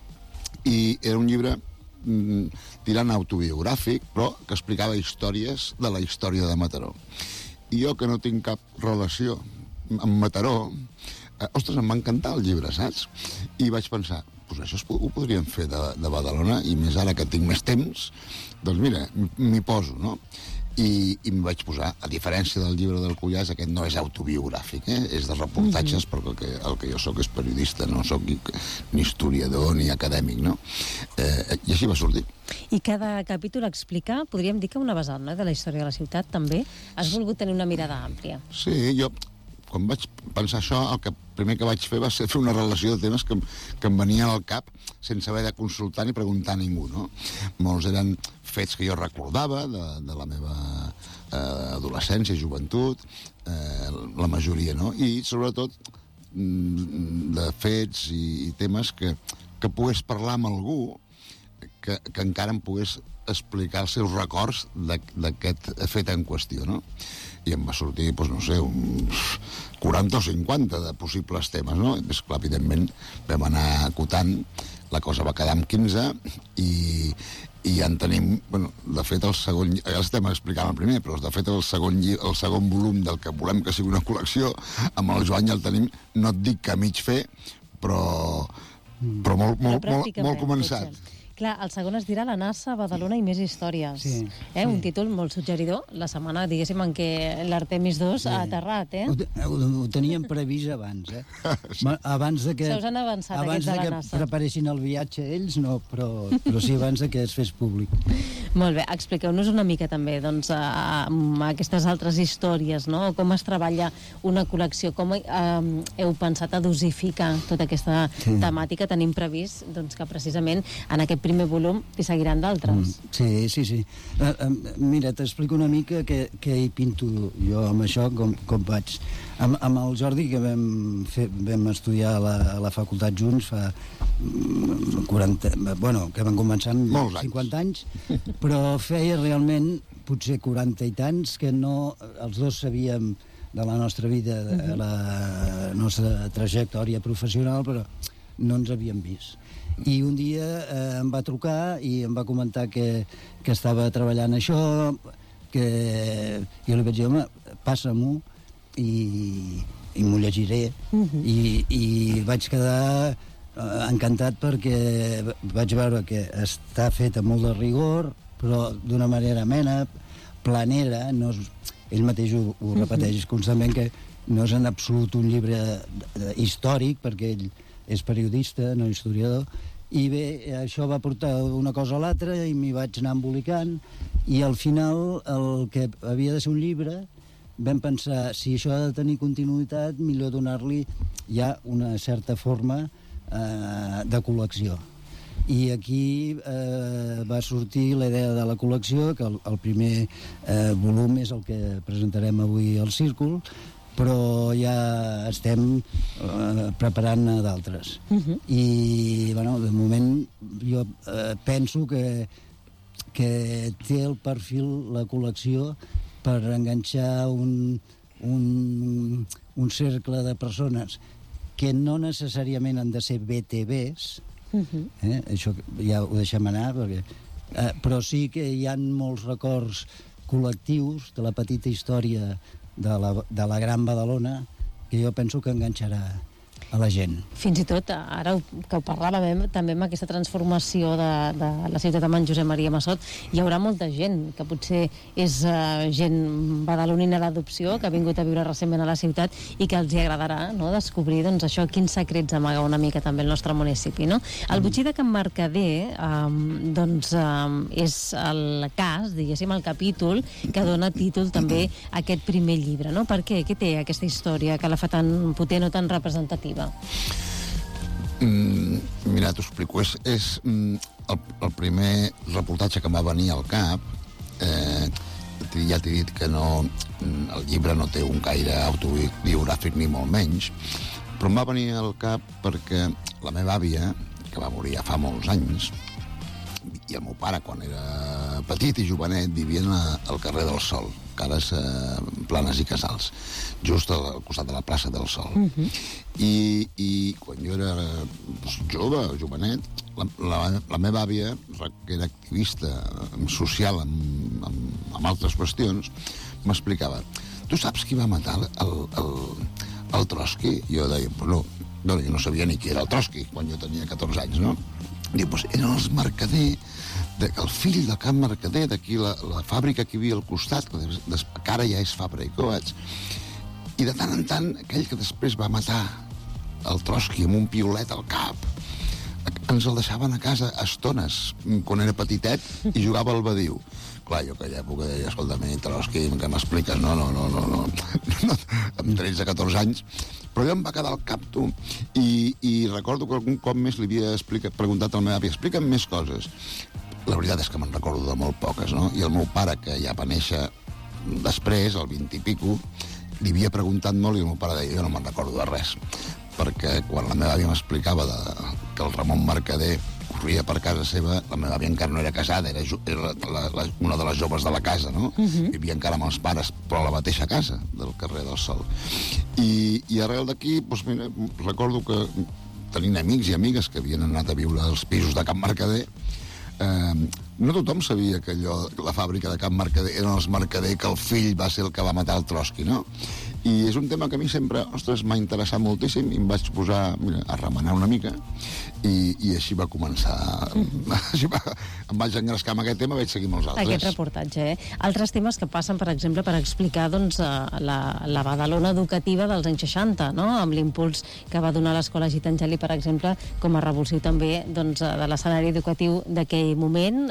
i era un llibre mm, tirant autobiogràfic, però que explicava històries de la història de Mataró. I jo, que no tinc cap relació amb Mataró, eh, ostres, em va encantar el llibre, saps? I vaig pensar, doncs això es, ho podríem fer de, de Badalona, i més ara que tinc més temps, doncs mira, m'hi poso, no? i, i m'hi vaig posar, a diferència del llibre del Cuyàs, aquest no és autobiogràfic, eh? És de reportatges, mm-hmm. perquè el que, el que jo sóc és periodista, no sóc ni, ni historiador ni acadèmic, no? Eh, I així va sortir. I cada capítol explica, podríem dir que una vessant, no?, de la història de la ciutat, també. Has volgut tenir una mirada àmplia. Sí, jo, quan vaig pensar això, el que primer que vaig fer va ser fer una relació de temes que, que em venien al cap sense haver de consultar ni preguntar a ningú, no? Molts eren fets que jo recordava de, de la meva eh, adolescència, joventut, eh, la majoria, no? I, sobretot, de fets i, i temes que, que pogués parlar amb algú que, que encara em pogués explicar els seus records d'aquest fet en qüestió, no? I em va sortir, doncs, no sé, uns quaranta o cinquanta de possibles temes, no? I, clar, evidentment, vam anar acotant, la cosa va quedar amb quinze, i, i ja en tenim, bueno, de fet, el segon, ja estem explicant el primer, però de fet el segon, el segon volum del que volem que sigui una col·lecció, amb el Joan ja el tenim, no et dic que a mig fer, però, però molt, molt, molt, molt començat. Clar, el segon es dirà La NASA, Badalona i més històries. Sí, eh? Sí. Un títol molt suggeridor, la setmana, diguéssim, en què l'Artemis dos sí. ha aterrat, eh? Ho, ho, ho teníem previst abans, eh? Abans de que... Se us han avançat, abans aquests de la NASA. NASA. Abans de que preparessin el viatge ells, no, però, però sí abans de que es fes públic. Molt bé, expliqueu-nos una mica també, doncs, a, a aquestes altres històries, no? Com es treballa una col·lecció, com eh, heu pensat a dosificar tota aquesta sí. temàtica? Tenim previst, doncs, que precisament en aquest primer volum i seguiran d'altres. Mm, sí, sí, sí. Uh, uh, mira, t'explico una mica què, què hi pinto jo amb això, com, com vaig. Amb, amb el Jordi, que vam, fer, vam estudiar a la, a la facultat junts fa quaranta... Bueno, que vam començar amb cinquanta anys, però feia realment potser quaranta i tants que no... Els dos sabíem de la nostra vida, de la nostra trajectòria professional, però no ens havíem vist. I un dia eh, em va trucar i em va comentar que, que estava treballant això, que jo li vaig dir, home, passa-m'ho i, i m'ho llegiré. Uh-huh. I, I vaig quedar eh, encantat perquè vaig veure que està fet amb molt de rigor, però d'una manera amena, planera, no és, ell mateix ho, ho repeteix constantment, que no és en absolut un llibre històric, perquè ell és periodista, no historiador, i bé, això va portar una cosa a l'altra i m'hi vaig anar embolicant, i al final el que havia de ser un llibre vam pensar, si això ha de tenir continuïtat, millor donar-li ja una certa forma eh, de col·lecció. I aquí eh, va sortir la idea de la col·lecció, que el, el primer eh, volum és el que presentarem avui al Círcul, però ja estem eh, preparant d'altres. Uh-huh. I, bueno, de moment jo eh, penso que, que té el perfil, la col·lecció, per enganxar un, un, un cercle de persones que no necessàriament han de ser B T Bs, uh-huh. eh? Això ja ho deixem anar, perquè, eh, però sí que hi ha molts records col·lectius de la petita història de la, de la Gran Badalona, que jo penso que enganxarà a la gent. Fins i tot, ara que ho parlàvem, també amb aquesta transformació de, de la ciutat amb en Josep Maria Massot, hi haurà molta gent que potser és uh, gent badalonina d'adopció, que ha vingut a viure recentment a la ciutat i que els hi agradarà, no?, descobrir, doncs, això, quins secrets amaga una mica també el nostre municipi, no? El Botxí de Can Mercader, um, doncs, um, és el cas, diguéssim, el capítol que dona títol també a aquest primer llibre, no? Per què? Què té aquesta història que la fa tan potent o tan representativa? Mm, mira, t'ho explico. És, és mm, el, el primer reportatge que em va venir al cap. Eh, ja t'he dit que no, el llibre no té un gaire autobiogràfic ni molt menys, però em va venir al cap perquè la meva àvia, que va morir ja fa molts anys, i el meu pare, quan era petit i jovenet, vivien al carrer del Sol, que ara és eh, Planes i Casals, just al costat de la plaça del Sol. Uh-huh. I, I quan jo era doncs, jove, jovenet, la, la, la meva àvia, que era activista social amb, amb, amb altres qüestions, m'explicava, tu saps qui va matar el, el, el Trotsky? I jo deia, pues no, no, jo no sabia ni qui era el Trotsky quan jo tenia catorze anys, no? Diu, pues eren els Mercader de, el fill del Can Mercader, d'aquí la, la fàbrica que hi havia al costat, que, des, que ara ja és Fabra i Coats, i de tant en tant aquell que després va matar el Trotsky amb un piolet al cap, ens el deixaven a casa a estones, quan era petitet, i jugava al badiu. Clar, jo aquella època deia, escolta, mi, Trotsky, què m'expliques? No, no, no, no, no. no. Amb tretze catorze anys. Però jo em va quedar al cap, tu. I, i recordo que algun cop més li havia explicat, preguntat a la meva àvia, explica'm més coses. La veritat és que me'n recordo de molt poques, no? I el meu pare, que ja va néixer després, al vint i pico, li havia preguntat molt i el meu pare deia, jo no me'n recordo de res. Perquè quan la meva àvia m'explicava de, que el Ramon Mercader corria per casa seva, la meva àvia encara no era casada, era, era la, la, una de les joves de la casa, no? Uh-huh. Vivia encara amb els pares, però a la mateixa casa del carrer del Sol. I, i arrel d'aquí, doncs mira, recordo que tenint amics i amigues que havien anat a viure als pisos de Can Mercader, eh, no tothom sabia que allò, la fàbrica de Can Mercader eren els Mercader, que el fill va ser el que va matar el Trotsky, no? I és un tema que a mi sempre, ostres, m'ha interessat moltíssim i em vaig posar, mira, a remenar una mica i, i així va començar. Mm. Així va, em vaig engrescar amb aquest tema, vaig seguir amb els altres. Aquest reportatge, eh? Altres temes que passen, per exemple, per explicar doncs, la, la Badalona educativa dels anys seixanta, no? Amb l'impuls que va donar l'Escola Gitangelli, per exemple, com a revulsiu també doncs, de l'escenari educatiu d'aquell moment,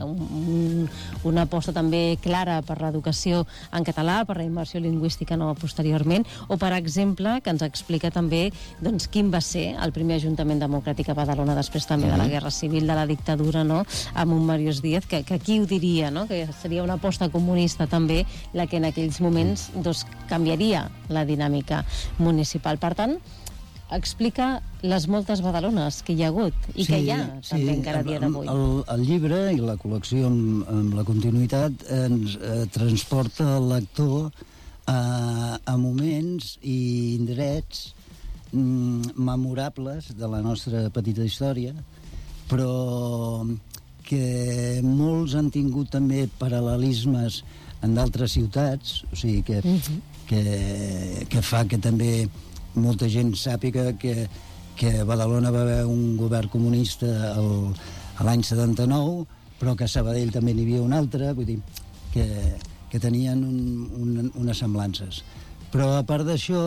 un, una aposta també clara per l'educació en català, per la immersió lingüística no posteriorment, o per exemple que ens explica també doncs, quin va ser el primer Ajuntament Democràtic a Badalona després també de la Guerra Civil, de la dictadura, no? Amb un Màrius Díaz, que, que qui ho diria, no? Que seria una aposta comunista també la que en aquells moments doncs, canviaria la dinàmica municipal. Per tant, explica les moltes Badalones que hi ha hagut i sí, que hi ha sí, també encara a dia d'avui. El, el llibre i la col·lecció amb, amb la continuïtat ens eh, transporta el lector a, a moments i indrets mm, memorables de la nostra petita història, però que molts han tingut també paral·lelismes en d'altres ciutats, o sigui que, uh-huh. que, que fa que també molta gent sàpiga que, que a Badalona va haver un govern comunista el, a l'any setanta-nou, però que a Sabadell també n'hi havia un altre, vull dir, que, que tenien un, un, unes semblances. Però a part d'això,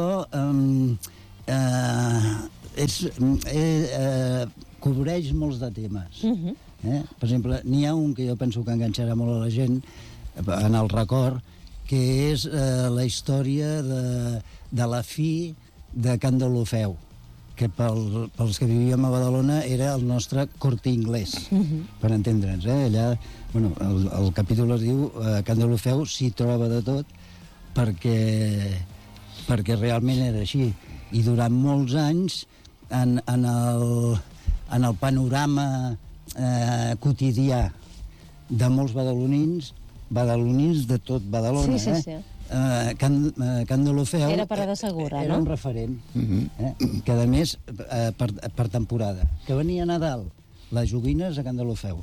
eh, eh, és, eh, eh, cobreix molts de temes. Uh-huh. eh? Per exemple, n'hi ha un que jo penso que enganxarà molt a la gent, en el record, que és eh, la història de, de la fi de Can Deulofeu, que pel, pels que vivíem a Badalona era el nostre Corte Inglés, uh-huh. per entendre'ns. Eh? Allà, bueno, el, el capítol es diu eh, Can Deulofeu s'hi troba de tot, perquè, perquè realment era així. I durant molts anys, en, en, el, en el panorama eh, quotidià de molts badalonins, badalonins de tot Badalona, sí, sí, sí. eh? Uh, Can, uh, Can Deulofeu era parada segura, era no? un referent, uh-huh. eh? que a més uh, per, per temporada, que venia a Nadal les joguines a Can Deulofeu,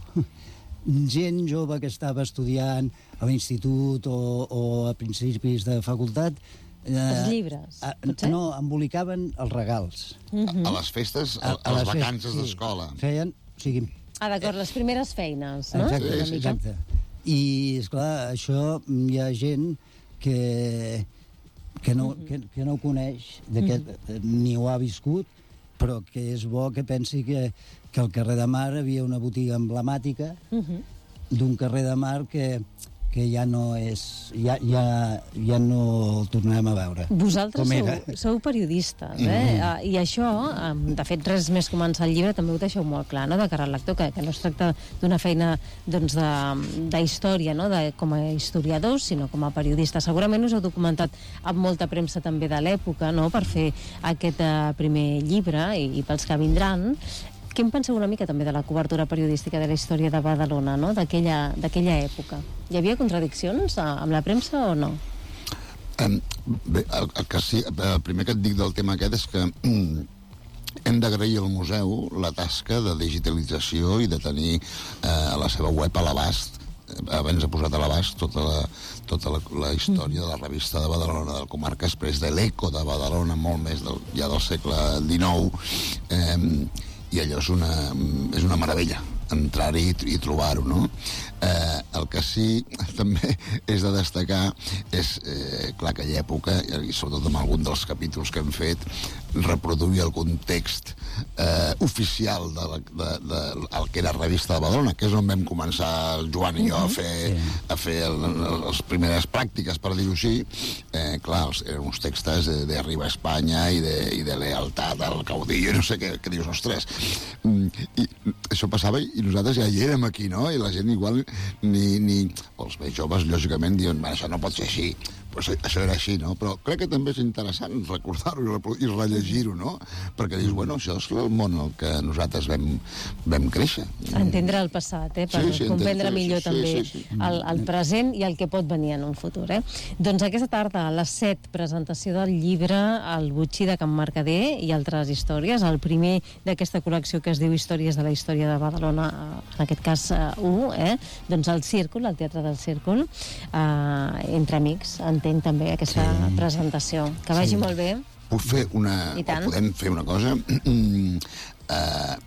gent jove que estava estudiant a l'institut o, o a principis de facultat, uh, els llibres, uh, potser? no, embolicaven els regals uh-huh. a, a les festes, a, a, a les vacances sí. d'escola feien, o sigui, ah, d'acord, les primeres feines, no? Exacte, sí, exacte. I, esclar, això hi ha gent que, que, no, uh-huh. que, que no ho coneix, uh-huh. ni ho ha viscut, però que és bo que pensi que, que al carrer de Mar havia una botiga emblemàtica uh-huh. d'un carrer de Mar que, que ja no és... Ja, ja, ja no el tornarem a veure. Vosaltres sou, sou periodistes, eh? Mm-hmm. I això, de fet, res més començar el llibre, també ho deixeu molt clar, no?, de cara al lector, que, que no es tracta d'una feina doncs, de, de història, no?, de, com a historiadors, sinó com a periodistes. Segurament us heu documentat amb molta premsa també de l'època, no?, per fer aquest uh, primer llibre, i, i pels que vindran. Què en penseu una mica també de la cobertura periodística de la història de Badalona, no?, d'aquella d'aquella època? Hi havia contradiccions amb la premsa o no? Um, bé, el, el, que sí, el primer que et dic del tema aquest és que um, hem d'agrair al museu la tasca de digitalització i de tenir uh, a la seva web a l'abast, abans ha posat a l'abast tota la, tota la, la història de la revista de Badalona, del Comarca Express, de l'Eco de Badalona, molt més del, ja del segle dinou, eh, i allò és una, és una meravella. entrar-hi i trobar-ho, no? Eh, el que sí també és de destacar és, eh, clar, aquella època, i sobretot amb algun dels capítols que hem fet, reproduir el context eh, oficial de, la, de, de, el que era Revista de Badalona, que és on vam començar el Joan i jo a fer, a fer el, el, les primeres pràctiques, per dir-ho així. Eh, clar, els, eren uns textos de, de Arriba a Espanya i de, i de lealtat al caudillo, no sé què, què dius, ostres. I això passava i nosaltres ja hi érem aquí, no? I la gent igual ni... ni els més joves, lògicament, diuen, això no pot ser així. Pues això era així, no? Però crec que també és interessant recordar-ho i rellegir-ho, no? Perquè dius, bueno, això és el món en què nosaltres vam, vam créixer. Entendre el passat, eh? Per sí, sí, comprendre sí, millor sí, també sí, sí, sí. El, el present i el que pot venir en un futur, eh? Doncs aquesta tarda, a les set, presentació del llibre El Botxí de Can Mercader i altres històries, el primer d'aquesta col·lecció que es diu Històries de la història de Badalona, en aquest cas u, eh? Doncs el Círcul, el Teatre del Círcul, eh, entre amics, entenc també aquesta sí. presentació. Que vagi sí. molt bé. Puc fer una... Podem fer una cosa? uh,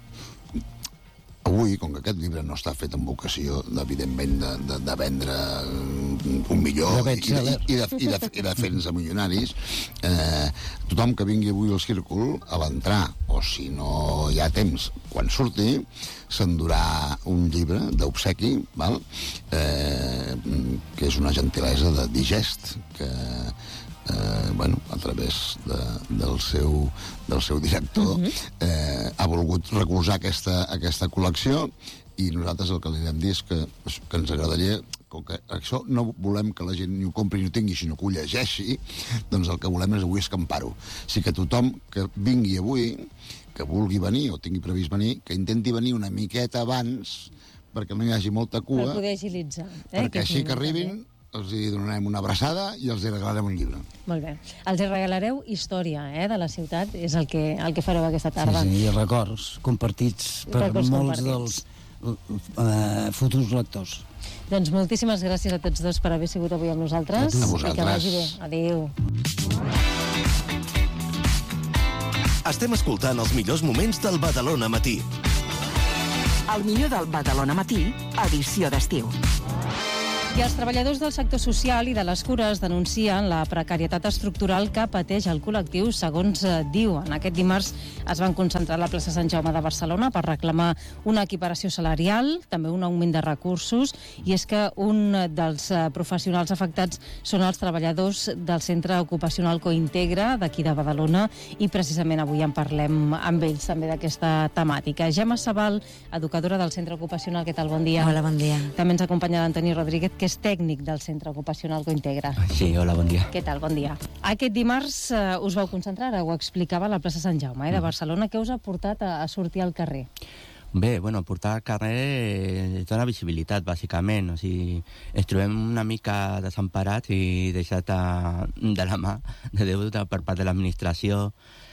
avui, com que aquest llibre no està fet amb vocació, evidentment, de, de, de vendre un millor i, i, de, i, de, i, de, i de fer-nos milionaris, eh, tothom que vingui avui al Círcul, a l'entrar, o si no hi ha temps, quan surti, s'endurà un llibre d'obsequi, val? Eh, que és una gentilesa de Digest, que eh, bueno, a través de, del, seu, del seu director uh-huh. eh, ha volgut recolzar aquesta, aquesta col·lecció, i nosaltres el que li hem dit és que, que ens agradaria, com que això no volem que la gent ni ho compri ni ho tingui, sinó que ho llegeixi, doncs el que volem és avui escampar-ho. O sigui que tothom que vingui avui, que vulgui venir o tingui previst venir, que intenti venir una miqueta abans perquè no hi hagi molta cua, per poder agilitzar, eh, perquè així que arribin també. Els hi donarem una abraçada i els hi regalarem un llibre. Molt bé. Els hi regalareu història, eh, de la ciutat, és el que, el que fareu aquesta tarda. Sí, sí, i records compartits per records molts compartits. dels uh, futurs lectors. Doncs moltíssimes gràcies a tots dos per haver sigut avui amb nosaltres. A vosaltres. I que vagi bé. Adéu. Estem escoltant els millors moments del Badalona Matí. El millor del Badalona Matí, edició d'estiu. I els treballadors del sector social i de les cures denuncien la precarietat estructural que pateix el col·lectiu, segons eh, diuen. Aquest dimarts es van concentrar a la plaça Sant Jaume de Barcelona per reclamar una equiparació salarial, també un augment de recursos, i és que un dels eh, professionals afectats són els treballadors del Centre Ocupacional Cointegra d'aquí de Badalona, i precisament avui en parlem amb ells també d'aquesta temàtica. Gemma Sabal, educadora del Centre Ocupacional, què tal? Bon dia. Hola, bon dia. També ens acompanya l'Antoni Rodríguez, que és tècnic del Centre Ocupacional Cointegra. Sí, hola, bon dia. Què tal? Bon dia. Aquest dimarts eh, us vau concentrar, ho explicava, a la plaça Sant Jaume eh, de Barcelona. Què us ha portat a, a sortir al carrer? Bé, bueno, portar al carrer eh, dona visibilitat, bàsicament. O sigui, ens trobem una mica desemparats i deixats de la mà de Déu per part de l'administració.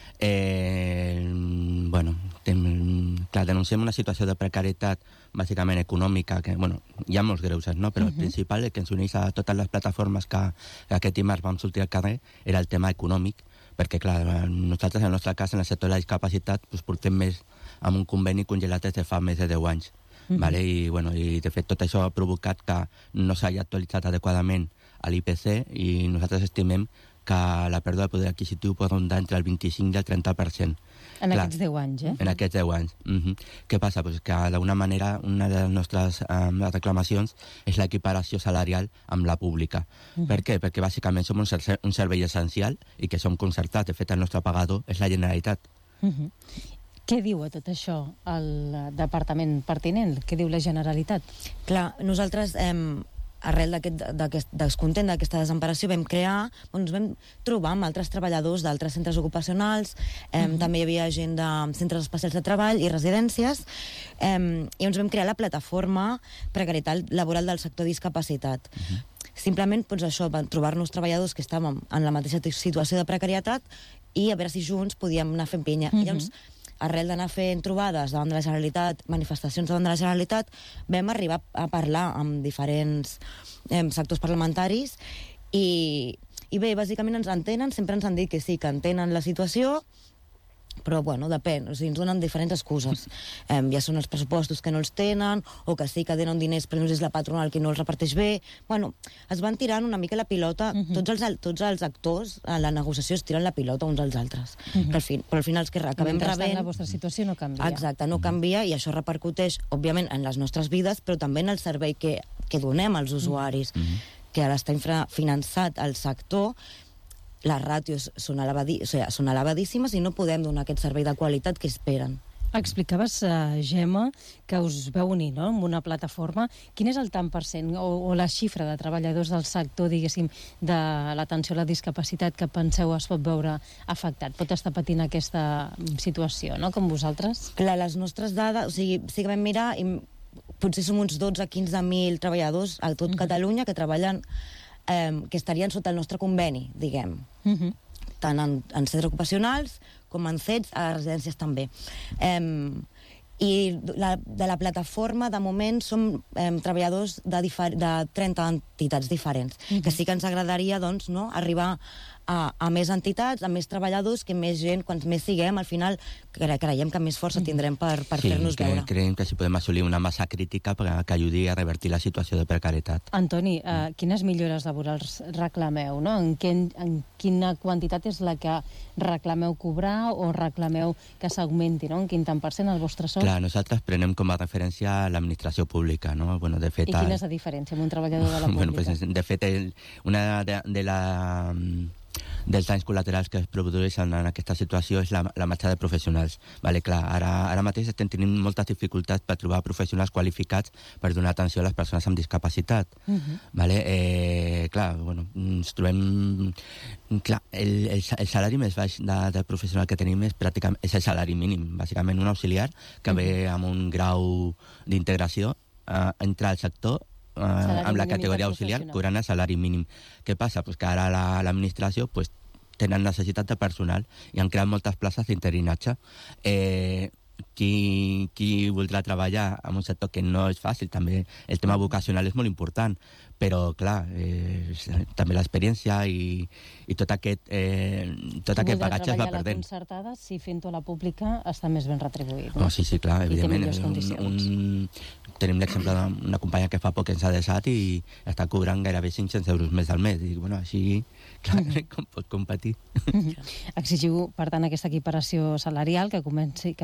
Eh, bueno, ten, clar, denunciem una situació de precarietat bàsicament econòmica, que, bueno, hi ha molts greuges, no? Però uh-huh. el principal, el que ens uneix a totes les plataformes que, que aquest dimarts vam sortir al carrer, era el tema econòmic, perquè, clar, nosaltres, en el nostre cas, en el sector de la discapacitat, doncs, portem més amb un conveni congelat des de fa més de deu anys. Uh-huh. Vale? I, bueno, i, de fet, tot això ha provocat que no s'hagi actualitzat adequadament a l'I P C, i nosaltres estimem que la pèrdua de poder adquisitiu pot rondar entre el vint-i-cinc i el trenta per cent. En Clar, aquests deu anys, eh? En aquests deu anys. Uh-huh. Què passa? Pues que d'alguna manera una de les nostres um, reclamacions és l'equiparació salarial amb la pública. Uh-huh. Per què? Perquè bàsicament som un, ser un servei essencial i que som concertats. De fet, el nostre pagador és la Generalitat. Uh-huh. Què diu a tot això el departament pertinent? Què diu la Generalitat? Clar, nosaltres... Eh, arrel d'aquest descontent, d'aquesta desemparació, vam crear, bueno, ens vam trobar amb altres treballadors d'altres centres ocupacionals, eh, uh-huh. també hi havia gent de centres especials de treball i residències, eh, i ens vam crear la plataforma precarietat laboral del sector discapacitat. Uh-huh. Simplement, doncs això, van trobar-nos treballadors que estàvem en la mateixa situació de precarietat i a veure si junts podíem anar fent pinya. Uh-huh. I llavors, arrel d'anar fent trobades davant de la Generalitat, manifestacions davant de la Generalitat, vam arribar a parlar amb diferents eh, sectors parlamentaris i, i bé, bàsicament ens entenen, sempre ens han dit que sí, que entenen la situació, però bueno, depèn, o sigui, ens donen diferents excuses. Eh, ja són els pressupostos que no els tenen, o que sí que tenen diners però no és la patronal que no els reparteix bé. Bueno, es van tirant una mica la pilota, uh -huh. tots, els, tots els actors a la negociació es tiren la pilota uns als altres. Uh -huh. però, al fi, però al final els que acabem rebent... la vostra situació no canvia. Exacte, no canvia, i això repercuteix, òbviament, en les nostres vides, però també en el servei que, que donem als usuaris, uh -huh. que ara està infrafinançat el sector. Les ràtios són, elevadi, o sigui, són elevadíssimes i no podem donar aquest servei de qualitat que esperen. Explicaves, uh, Gemma, que us veu unir, no?, en una plataforma. Quin és el tant per cent o, o la xifra de treballadors del sector, diguéssim, de l'atenció a la discapacitat que penseu es pot veure afectat? Pot estar patint aquesta situació, no?, com vosaltres? Clar, les nostres dades, o sigui, sí que vam mirar, i potser som uns dotze a quinze mil treballadors a tot uh-huh. Catalunya que treballen, eh, que estarien sota el nostre conveni, diguem. Uh-huh. Tant en, en centres ocupacionals com en C E Ts, a residències també. Eh, I la, de la plataforma, de moment, som eh, treballadors de, de trenta entitats diferents, uh-huh. que sí que ens agradaria, doncs, no, arribar a, a més entitats, a més treballadors, que més gent, quants més siguem, al final cre creiem que més força tindrem per, per sí, fer-nos cre veure. Creiem que si podem assolir una massa crítica que ajudi a revertir la situació de precarietat. Antoni, eh, quines millores laborals reclameu, no? En, que, en quina quantitat és la que reclameu cobrar o reclameu que s'augmenti, no? En quin tant per cent el vostre sou? Clar, nosaltres prenem com a referència l'administració pública, no? Bueno, de fet, I quina és la diferència amb un treballador de la pública? Bueno, pues, de fet, el, una de, de la... dels danys col·laterals que es produeixen en aquesta situació és la, la marxa de professionals. Vale, clar, ara, ara mateix estem tenint moltes dificultats per trobar professionals qualificats per donar atenció a les persones amb discapacitat. Uh-huh. Vale, eh, clar, bueno, ens trobem... Clar, el, el, el salari més baix de, del professional que tenim és pràcticament és el salari mínim, bàsicament un auxiliar que uh-huh. ve amb un grau d'integració eh, entre el sector Uh, amb la categoria auxiliar, cobrant el salari mínim. Què passa? Pues que ara l'administració la, pues, tenen necessitat de personal i han creat moltes places d'interinatge. Eh, qui, qui voldrà treballar en un sector que no és fàcil, també el tema vocacional és molt important, però clar, eh, també l'experiència i, i tot aquest, eh, tot aquest bagatge es va perdent. Si concertada, si fent-ho a la pública està més ben retribuït. No? No, sí, sí, clar, I evidentment. Un, un, tenim l'exemple d'una companya que fa poc ens ha deixat i està cobrant gairebé cinc-cents euros més al mes. I bueno, així, clar, mm -hmm. com pot competir? Mm -hmm. Exigiu, per tant, aquesta equiparació salarial que comenci, que